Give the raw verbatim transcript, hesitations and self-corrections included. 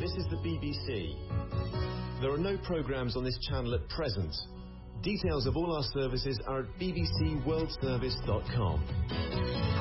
This is the B B C. There are no programmes on this channel at present. Details of all our services are at b b c world service dot com.